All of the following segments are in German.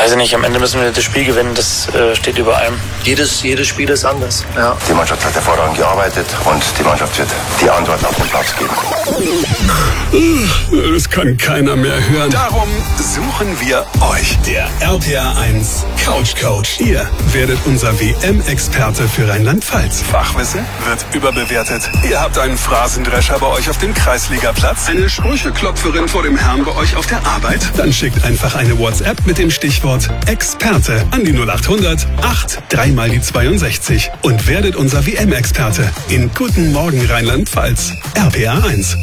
Weiß ich nicht, am Ende müssen wir das Spiel gewinnen, das steht über allem. Jedes Spiel ist anders. Ja. Die Mannschaft hat hervorragend gearbeitet und die Mannschaft wird die Antworten auf den Platz geben. Das kann keiner mehr hören. Darum suchen wir euch. Der RPA1 Couch Coach. Ihr werdet unser WM-Experte für Rheinland-Pfalz. Fachwissen wird überbewertet. Ihr habt einen Phrasendrescher bei euch auf dem Kreisligaplatz. Eine Sprücheklopferin vor dem Herrn bei euch auf der Arbeit. Dann schickt einfach eine WhatsApp mit dem Stichwort Experte an die 0800 8 3 mal die 62 und werdet unser WM-Experte in Guten Morgen Rheinland-Pfalz. RPA1.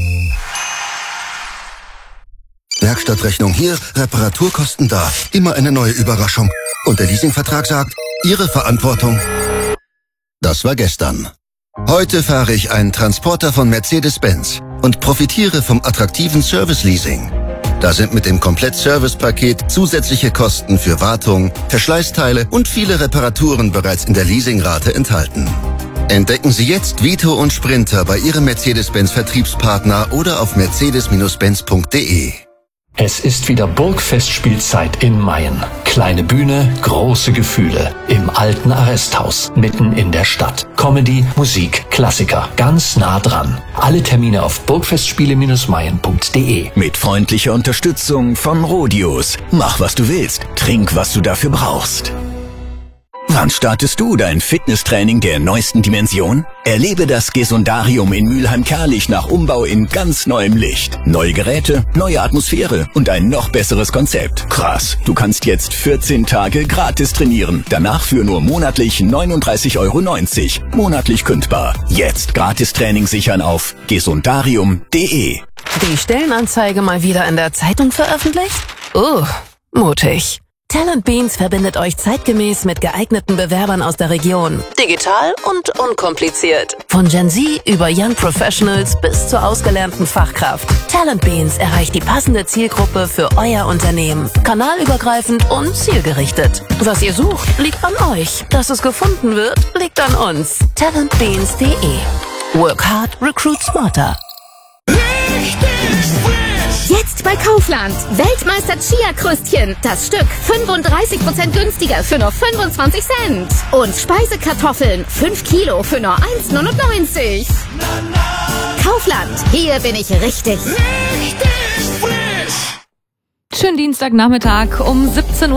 Werkstattrechnung hier, Reparaturkosten da. Immer eine neue Überraschung. Und der Leasingvertrag sagt, Ihre Verantwortung. Das war gestern. Heute fahre ich einen Transporter von Mercedes-Benz und profitiere vom attraktiven Service-Leasing. Da sind mit dem Komplett-Service-Paket zusätzliche Kosten für Wartung, Verschleißteile und viele Reparaturen bereits in der Leasingrate enthalten. Entdecken Sie jetzt Vito und Sprinter bei Ihrem Mercedes-Benz-Vertriebspartner oder auf mercedes-benz.de. Es ist wieder Burgfestspielzeit in Mayen. Kleine Bühne, große Gefühle. Im alten Arresthaus, mitten in der Stadt. Comedy, Musik, Klassiker, ganz nah dran. Alle Termine auf burgfestspiele-mayen.de. Mit freundlicher Unterstützung von Rodius. Mach, was du willst. Trink, was du dafür brauchst. Wann startest du dein Fitnesstraining der neuesten Dimension? Erlebe das Gesundarium in Mülheim-Kärlich nach Umbau in ganz neuem Licht. Neue Geräte, neue Atmosphäre und ein noch besseres Konzept. Krass, du kannst jetzt 14 Tage gratis trainieren. Danach für nur monatlich 39,90 €. Monatlich kündbar. Jetzt Gratis-Training sichern auf gesundarium.de. Die Stellenanzeige mal wieder in der Zeitung veröffentlicht? Mutig. Talent Beans verbindet euch zeitgemäß mit geeigneten Bewerbern aus der Region. Digital und unkompliziert. Von Gen Z über Young Professionals bis zur ausgelernten Fachkraft. Talent Beans erreicht die passende Zielgruppe für euer Unternehmen. Kanalübergreifend und zielgerichtet. Was ihr sucht, liegt an euch. Dass es gefunden wird, liegt an uns. talentbeans.de. Work hard, recruit smarter. Jetzt bei Kaufland. Weltmeister Chia-Krüstchen. Das Stück 35% günstiger für nur 25 Cent. Und Speisekartoffeln 5 Kilo für nur 1,99. Kaufland. Hier bin ich richtig. Schönen Dienstagnachmittag um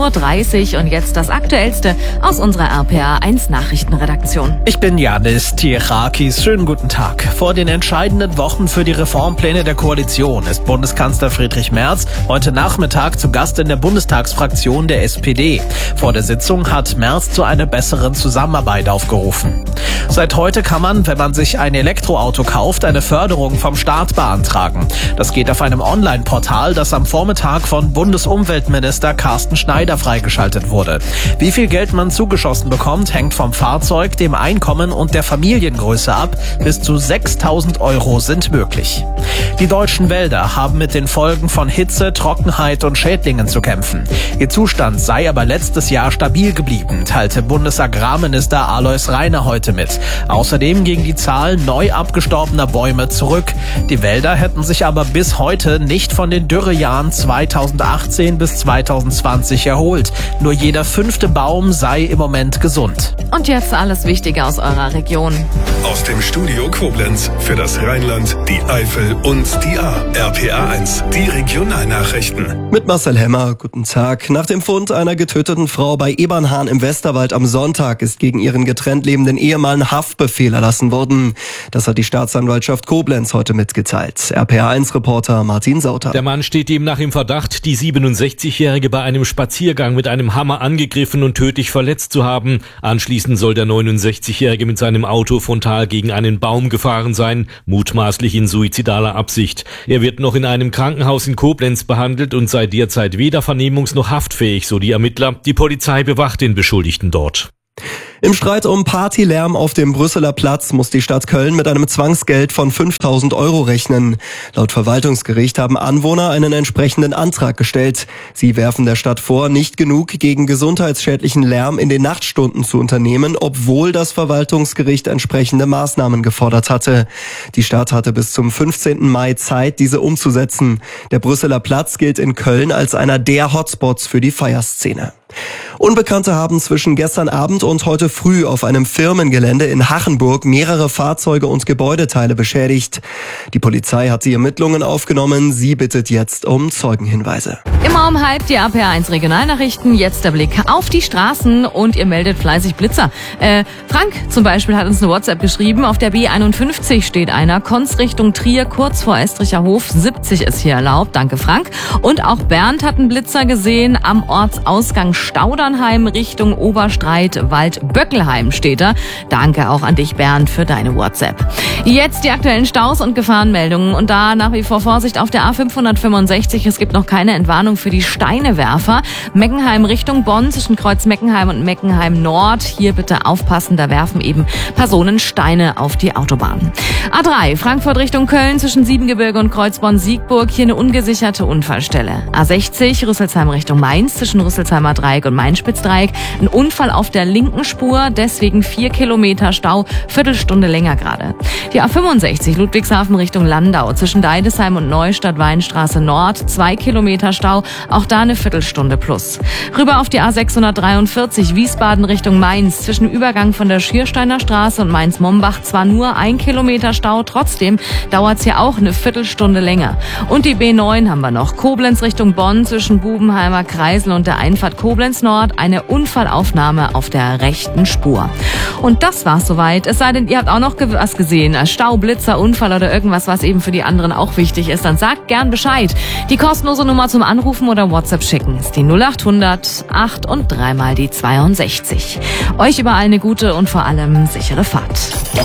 17:30 Uhr und jetzt das Aktuellste aus unserer RPA1 Nachrichtenredaktion. Ich bin Janis Tiechakis. Schönen guten Tag. Vor den entscheidenden Wochen für die Reformpläne der Koalition ist Bundeskanzler Friedrich Merz heute Nachmittag zu Gast in der Bundestagsfraktion der SPD. Vor der Sitzung hat Merz zu einer besseren Zusammenarbeit aufgerufen. Seit heute kann man, wenn man sich ein Elektroauto kauft, eine Förderung vom Staat beantragen. Das geht auf einem Online-Portal, das am Vormittag von Bundesumweltminister Carsten Schneider freigeschaltet wurde. Wie viel Geld man zugeschossen bekommt, hängt vom Fahrzeug, dem Einkommen und der Familiengröße ab. Bis zu 6.000 € sind möglich. Die deutschen Wälder haben mit den Folgen von Hitze, Trockenheit und Schädlingen zu kämpfen. Ihr Zustand sei aber letztes Jahr stabil geblieben, teilte Bundesagrarminister Alois Rainer heute mit. Außerdem ging die Zahl neu abgestorbener Bäume zurück. Die Wälder hätten sich aber bis heute nicht von den Dürrejahren 2018 bis 2020 erholt. Nur jeder 5. Baum sei im Moment gesund. Und jetzt alles Wichtige aus eurer Region. Aus dem Studio Koblenz für das Rheinland, die Eifel und die A. RPA1, die Regionalnachrichten. Mit Marcel Hemmer, guten Tag. Nach dem Fund einer getöteten Frau bei Ebernhahn im Westerwald am Sonntag ist gegen ihren getrennt lebenden Ehemann Haftbefehl erlassen worden. Das hat die Staatsanwaltschaft Koblenz heute mitgeteilt. RPA1-Reporter Martin Sauter. Der Mann steht demnach im Verdacht, die 67-Jährige bei einem Spaziergang mit einem Hammer angegriffen und tödlich verletzt zu haben. Anschließend soll der 69-Jährige mit seinem Auto frontal gegen einen Baum gefahren sein, mutmaßlich in suizidaler Absicht. Er wird noch in einem Krankenhaus in Koblenz behandelt und sei derzeit weder vernehmungs- noch haftfähig, so die Ermittler. Die Polizei bewacht den Beschuldigten dort. Im Streit um Partylärm auf dem Brüsseler Platz muss die Stadt Köln mit einem Zwangsgeld von 5.000 € rechnen. Laut Verwaltungsgericht haben Anwohner einen entsprechenden Antrag gestellt. Sie werfen der Stadt vor, nicht genug gegen gesundheitsschädlichen Lärm in den Nachtstunden zu unternehmen, obwohl das Verwaltungsgericht entsprechende Maßnahmen gefordert hatte. Die Stadt hatte bis zum 15. Mai Zeit, diese umzusetzen. Der Brüsseler Platz gilt in Köln als einer der Hotspots für die Feierszene. Unbekannte haben zwischen gestern Abend und heute früh auf einem Firmengelände in Hachenburg mehrere Fahrzeuge und Gebäudeteile beschädigt. Die Polizei hat die Ermittlungen aufgenommen. Sie bittet jetzt um Zeugenhinweise. Immer um halb die RPR1 Regionalnachrichten. Jetzt der Blick auf die Straßen und ihr meldet fleißig Blitzer. Frank zum Beispiel hat uns eine WhatsApp geschrieben. Auf der B51 steht einer. Konz Richtung Trier, kurz vor Estricher Hof. 70 ist hier erlaubt. Danke, Frank. Und auch Bernd hat einen Blitzer gesehen. Am Ortsausgang Staudernheim Richtung Oberstreit, Wald-Böckelheim steht er. Danke auch an dich, Bernd, für deine WhatsApp. Jetzt die aktuellen Staus und Gefahrenmeldungen. Und da nach wie vor Vorsicht auf der A565. Es gibt noch keine Entwarnung für die Steinewerfer. Meckenheim Richtung Bonn zwischen Kreuz Meckenheim und Meckenheim Nord. Hier bitte aufpassen, da werfen eben Personen Steine auf die Autobahn. A3 Frankfurt Richtung Köln zwischen Siebengebirge und Kreuzborn-Siegburg. Hier eine ungesicherte Unfallstelle. A60 Rüsselsheim Richtung Mainz zwischen Rüsselsheimer Dreieck und Main-Spitzdreieck. Ein Unfall auf der linken Spur, deswegen 4 Kilometer Stau, Viertelstunde länger gerade. Die A65 Ludwigshafen Richtung Landau zwischen Deidesheim und Neustadt Weinstraße Nord, 2 Kilometer Stau, auch da eine Viertelstunde plus. Rüber auf die A643 Wiesbaden Richtung Mainz zwischen Übergang von der Schiersteiner Straße und Mainz-Mombach zwar nur 1 Kilometer Stau, trotzdem dauert es hier auch eine Viertelstunde länger. Und die B9 haben wir noch. Koblenz Richtung Bonn zwischen Bubenheimer Kreisel und der Einfahrt Koblenz Nord, eine Unfallaufnahme auf der rechten Spur. Und das war's soweit. Es sei denn, ihr habt auch noch was gesehen, als Stau, Blitzer, Unfall oder irgendwas, was eben für die anderen auch wichtig ist, dann sagt gern Bescheid. Die kostenlose Nummer zum Anrufen oder WhatsApp schicken ist die 0800 8 und 3 mal die 62. Euch überall eine gute und vor allem sichere Fahrt.